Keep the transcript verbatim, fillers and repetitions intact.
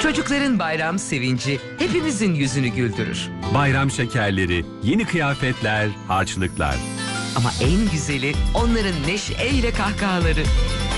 Çocukların bayram sevinci hepimizin yüzünü güldürür. Bayram şekerleri, yeni kıyafetler, harçlıklar. Ama en güzeli onların neşeyle kahkahaları.